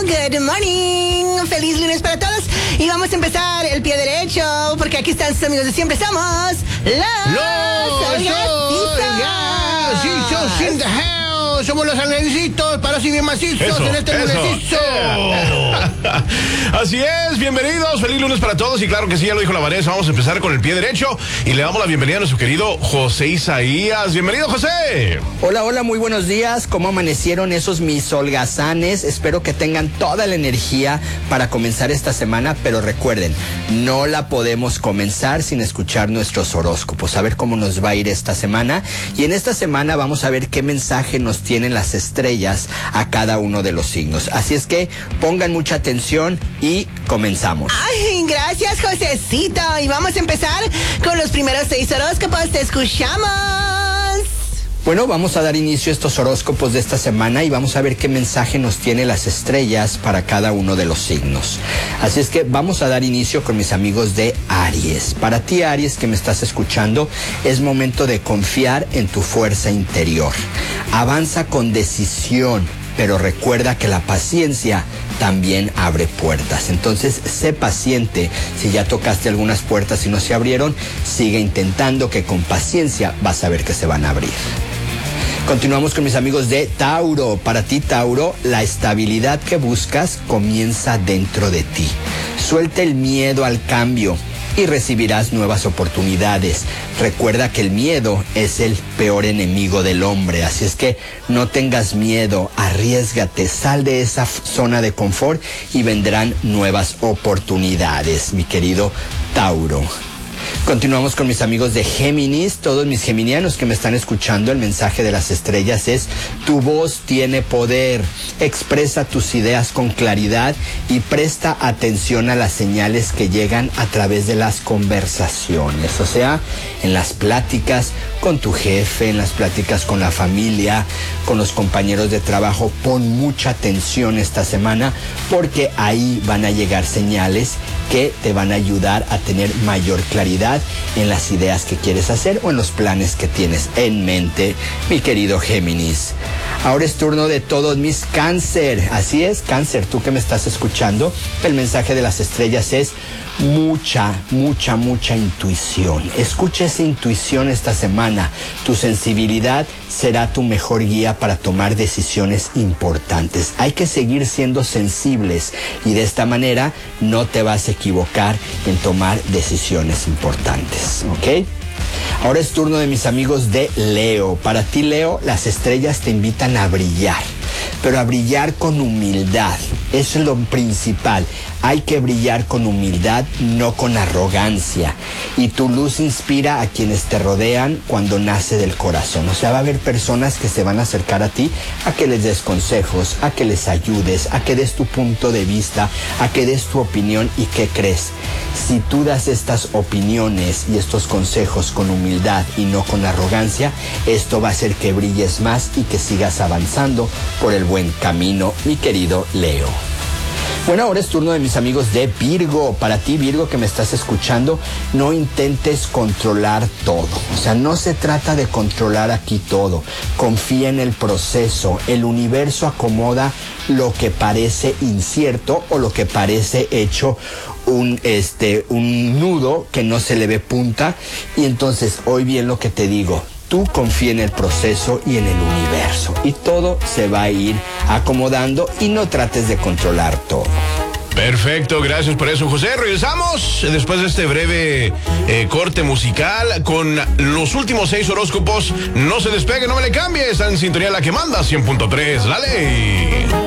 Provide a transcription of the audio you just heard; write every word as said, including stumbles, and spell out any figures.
good morning. Feliz lunes para todos. Y vamos a empezar el pie derecho, porque aquí están sus amigos de siempre. Somos los... Los Olgasitos in the house. Somos los angelcitos, para así bien macizos Eso, en este eso. lunesizo. Así es, bienvenidos, feliz lunes para todos. Y claro que sí, ya lo dijo la Vanessa, vamos a empezar con el pie derecho y le damos la bienvenida a nuestro querido José Isaías. Bienvenido, José. Hola, hola, muy buenos días. ¿Cómo amanecieron esos mis holgazanes? Espero que tengan toda la energía para comenzar esta semana, pero recuerden, no la podemos comenzar sin escuchar nuestros horóscopos, a ver cómo nos va a ir esta semana. Y en esta semana vamos a ver qué mensaje nos tienen las estrellas a cada uno de los signos. Así es que pongan mucha atención y comenzamos. Ay, gracias, Josecito. Y vamos a empezar con los primeros seis horóscopos. Te escuchamos. Bueno, vamos a dar inicio a estos horóscopos de esta semana y vamos a ver qué mensaje nos tiene las estrellas para cada uno de los signos. Así es que vamos a dar inicio con mis amigos de Aries. Para ti, Aries, que me estás escuchando, es momento de confiar en tu fuerza interior. Avanza con decisión, pero recuerda que la paciencia también abre puertas. Entonces, sé paciente. Si ya tocaste algunas puertas y no se abrieron, sigue intentando, que con paciencia vas a ver que se van a abrir. Continuamos con mis amigos de Tauro. Para ti, Tauro, la estabilidad que buscas comienza dentro de ti. Suelta el miedo al cambio y recibirás nuevas oportunidades. Recuerda que el miedo es el peor enemigo del hombre, así es que no tengas miedo, arriésgate, sal de esa zona de confort y vendrán nuevas oportunidades, mi querido Tauro. Continuamos con mis amigos de Géminis. Todos mis geminianos que me están escuchando, el mensaje de las estrellas es: tu voz tiene poder, expresa tus ideas con claridad y presta atención a las señales que llegan a través de las conversaciones, o sea, en las pláticas con tu jefe, en las pláticas con la familia, con los compañeros de trabajo. Pon mucha atención esta semana, porque ahí van a llegar señales que te van a ayudar a tener mayor claridad en las ideas que quieres hacer o en los planes que tienes en mente, mi querido Géminis. Ahora es turno de todos mis Cáncer. Así es, Cáncer, tú que me estás escuchando, el mensaje de las estrellas es mucha, mucha, mucha intuición. Escucha esa intuición esta semana. Tu sensibilidad será tu mejor guía para tomar decisiones importantes. Hay que seguir siendo sensibles y de esta manera no te vas a equivocar en tomar decisiones importantes, ¿ok? Ahora es turno de mis amigos de Leo. Para ti, Leo, las estrellas te invitan a brillar, pero a brillar con humildad. Eso es lo principal. Hay que brillar con humildad, no con arrogancia. Y tu luz inspira a quienes te rodean cuando nace del corazón. O sea, va a haber personas que se van a acercar a ti a que les des consejos, a que les ayudes, a que des tu punto de vista, a que des tu opinión. ¿Y qué crees? Si tú das estas opiniones y estos consejos con humildad y no con arrogancia, esto va a hacer que brilles más y que sigas avanzando por el buen camino, mi querido Leo. Bueno, ahora es turno de mis amigos de Virgo. Para ti, Virgo, que me estás escuchando, no intentes controlar todo. O sea, no se trata de controlar aquí todo. Confía en el proceso. El universo acomoda lo que parece incierto o lo que parece hecho un, este, un nudo que no se le ve punta. Y entonces, hoy bien lo que te digo, tú confía en el proceso y en el universo y todo se va a ir acomodando y no trates de controlar todo. Perfecto, gracias por eso, José. Regresamos después de este breve eh, corte musical con los últimos seis horóscopos. No se despegue, no me le cambie. Está en sintonía la que manda, cien punto tres. Dale.